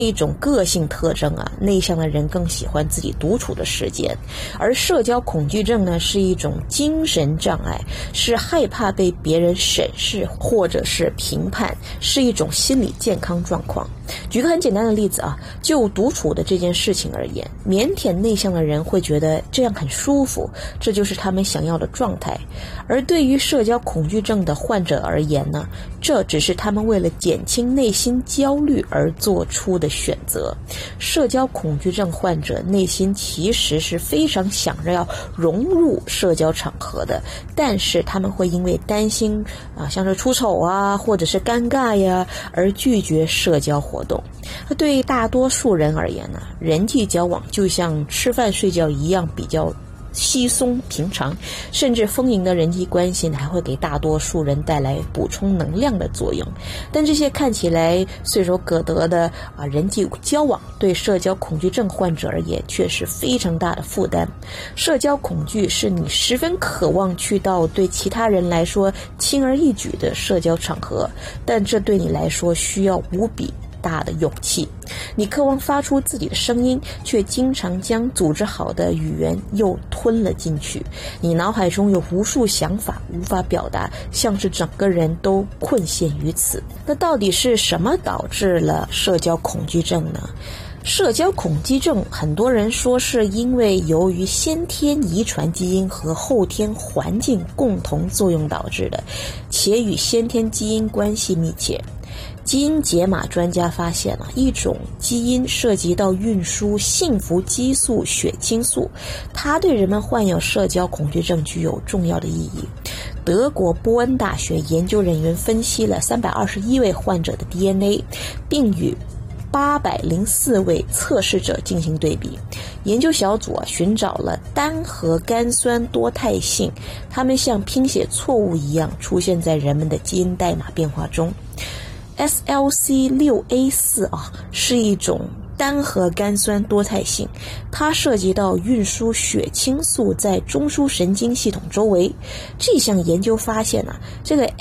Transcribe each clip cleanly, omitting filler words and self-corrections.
一种个性特征啊，内向的人更喜欢自己独处的时间，而社交恐惧症呢是一种精神障碍，是害怕被别人审视或者是评判，是一种心理健康状况。举个很简单的例子啊，就独处的这件事情而言，腼腆内向的人会觉得这样很舒服，这就是他们想要的状态。而对于社交恐惧症的患者而言呢，这只是他们为了减轻内心焦虑而做出的选择。社交恐惧症患者内心其实是非常想着要融入社交场合的，但是他们会因为担心像是出丑啊，或者是尴尬呀，而拒绝社交活动。对大多数人而言呢，人际交往就像吃饭睡觉一样比较稀松平常，甚至丰盈的人际关系还会给大多数人带来补充能量的作用。但这些看起来随手可得的人际交往，对社交恐惧症患者而言却是非常大的负担。社交恐惧是你十分渴望去到对其他人来说轻而易举的社交场合，但这对你来说需要无比大的勇气。你渴望发出自己的声音，却经常将组织好的语言又吞了进去。你脑海中有无数想法无法表达，像是整个人都困陷于此。那到底是什么导致了社交恐惧症呢？社交恐惧症很多人说是因为由于先天遗传基因和后天环境共同作用导致的，且与先天基因关系密切。基因解码专家发现了一种基因涉及到运输幸福激素血清素，它对人们患有社交恐惧症具有重要的意义。德国波恩大学研究人员分析了321位患者的 DNA， 并与804位测试者进行对比。研究小组寻找了单核苷酸多态性，它们像拼写错误一样出现在人们的基因代码变化中。SLC6A4 是一种单核苷酸多态性，它涉及到运输血清素在中枢神经系统周围。这项研究发现这个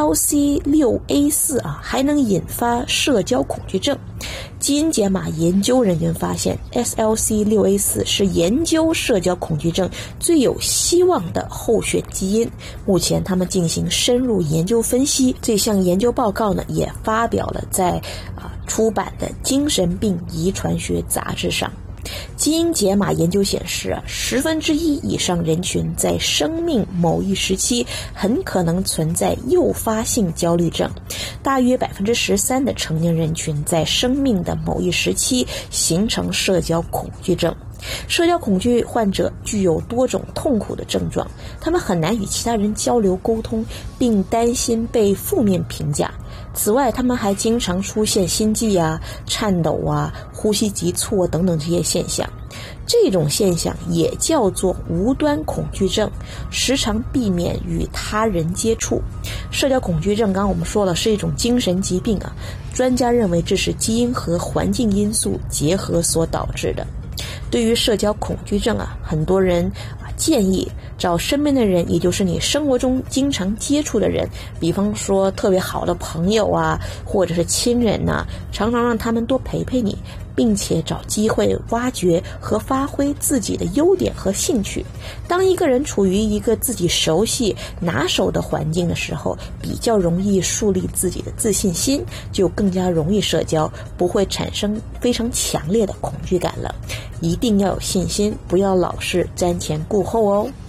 SLC6A4 还能引发社交恐惧症。基因解码研究人员发现 SLC6A4 是研究社交恐惧症最有希望的候选基因。目前他们进行深入研究分析，这项研究报告也发表了在出版的精神病遗传学杂志上。基因解码研究显示1/10以上人群在生命某一时期很可能存在诱发性焦虑症，大约13%的成年人群在生命的某一时期形成社交恐惧症。社交恐惧患者具有多种痛苦的症状，他们很难与其他人交流沟通，并担心被负面评价。此外，他们还经常出现心悸颤抖呼吸急促等等这些现象。这种现象也叫做无端恐惧症，时常避免与他人接触。社交恐惧症刚刚我们说了是一种精神疾病专家认为这是基因和环境因素结合所导致的。对于社交恐惧症很多人建议找身边的人，也就是你生活中经常接触的人，比方说特别好的朋友或者是亲人常常让他们多陪陪你，并且找机会挖掘和发挥自己的优点和兴趣。当一个人处于一个自己熟悉拿手的环境的时候，比较容易树立自己的自信心，就更加容易社交，不会产生非常强烈的恐惧感了。一定要有信心，不要老是瞻前顾后哦。